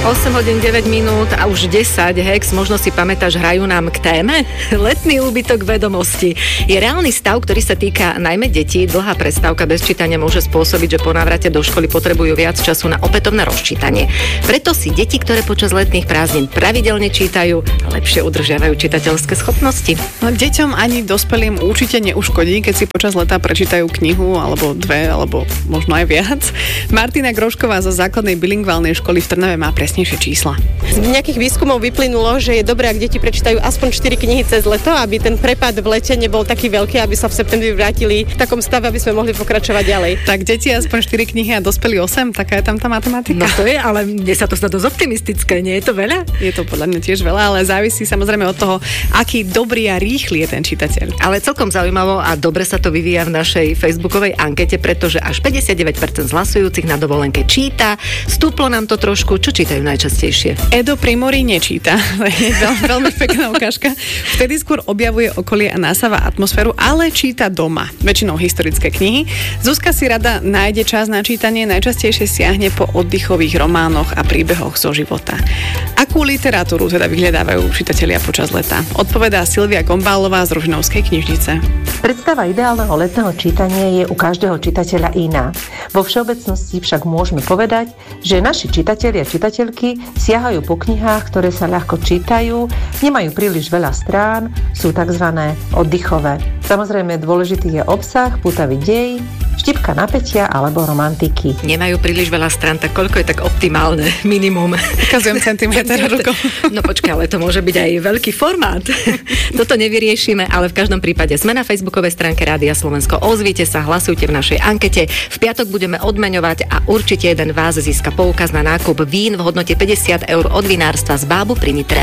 8 hodín 9 minút a už 10. Hex, možno si pamätáš, hrajú nám k téme letný úbytok vedomosti. Je reálny stav, ktorý sa týka najmä detí. Dlhá prestávka bez čítania môže spôsobiť, že po návrate do školy potrebujú viac času na opätovné rozčítanie. Preto si deti, ktoré počas letných prázdnin pravidelne čítajú, lepšie udržiavajú čitateľské schopnosti. No, deťom ani dospelým určite neuškodí, keď si počas leta prečítajú knihu alebo dve, alebo možno aj viac. Martina Grošková zo základnej bilingválnej školy v Trnave má presnejšie čísla. Z nejakých výskumov vyplynulo, že je dobré, ak deti prečítajú aspoň 4 knihy cez leto, aby ten prepad v lete nebol taký veľký, aby sa v septembri vrátili v takom stave, aby sme mohli pokračovať ďalej. Tak deti aspoň 4 knihy a dospelí 8, taká je tam tá matematika. No to je, ale mne sa to zdá dosť optimistické, nie je to veľa? Je to podľa mňa tiež veľa, ale závisí samozrejme od toho, aký dobrý a rýchly je ten čitateľ. Ale celkom zaujímavo a dobre sa to vyvíja v našej facebookovej ankete, pretože až 59% z hlasujúcich na dovolenke číta. Stúplo nám to trošku. Čo čítajú najčastejšie? Edo Primori nečíta. Veľmi pekná ukážka. Vtedy skôr objavuje okolie a nasáva atmosféru, ale číta doma. Väčšinou historické knihy. Zuzka si rada nájde čas na čítanie, najčastejšie siahne po oddychových románoch a príbehoch zo života. Akú literatúru teda vyhľadávajú čitatelia počas leta? Odpovedá Silvia Gombálová z Ružinovskej knižnice. Predstava ideálneho letného čítania je u každého čitateľa iná. Vo všeobecnosti však môžeme povedať, že naši čitatelia a čitateľky siahajú po knihách, ktoré sa ľahko čítajú, nemajú príliš veľa strán, sú tzv. Oddychové. Samozrejme dôležitý je obsah, pútavý dej, štipka napätia alebo romantiky. Nemajú príliš veľa strán, tak koľko je tak optimálne minimum? Ukazujem centimeter rukou. No počkaj, ale to môže byť aj veľký formát. Toto nevyriešime, ale v každom prípade sme na facebookovej stránke Rádia Slovensko. Ozvite sa, hlasujte v našej ankete. V piatok budeme odmeňovať a určite jeden vás získa poukaz na nákup vín v hodnote 50 eur od vinárstva z Bábu pri Nitre.